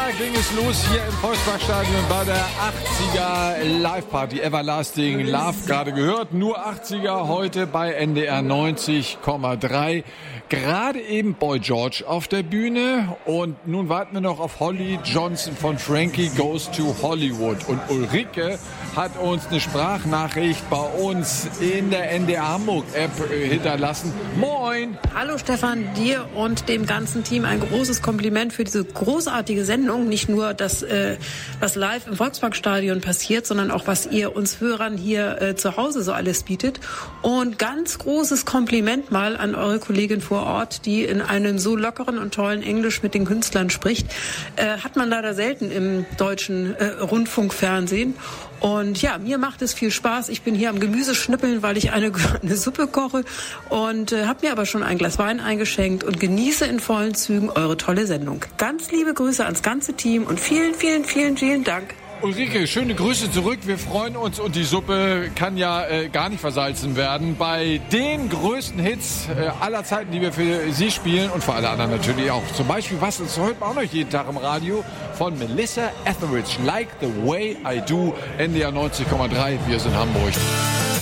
ging es los hier im Volksparkstadion bei der 80er Live-Party. Everlasting Love, gerade gehört. Nur 80er heute bei NDR 90,3. Gerade eben Boy George auf der Bühne. Und nun warten wir noch auf Holly Johnson von Frankie Goes to Hollywood. Und Ulrike hat uns eine Sprachnachricht bei uns in der NDR Hamburg-App hinterlassen. Moin! Hallo Stefan, dir und dem ganzen Team ein großes Kompliment für diese großartige Sendung. Nicht nur das, was live im Volksparkstadion passiert, sondern auch, was ihr uns Hörern hier zu Hause so alles bietet. Und ganz großes Kompliment mal an eure Kollegin vor Ort, die in einem so lockeren und tollen Englisch mit den Künstlern spricht. Hat man leider selten im deutschen Rundfunkfernsehen. Und ja, mir macht es viel Spaß. Ich bin hier am Gemüse schnippeln, weil ich eine Suppe koche und habe mir aber schon ein Glas Wein eingeschenkt und genieße in vollen Zügen eure tolle Sendung. Ganz liebe Grüße ans ganze Team und vielen, vielen, vielen, vielen Dank. Ulrike, schöne Grüße zurück. Wir freuen uns und die Suppe kann ja gar nicht versalzen werden. Bei den größten Hits aller Zeiten, die wir für Sie spielen und für alle anderen natürlich auch. Zum Beispiel, was ist heute auch noch jeden Tag im Radio von Melissa Etheridge. Like the Way I Do, NDR 90,3. Wir sind Hamburg.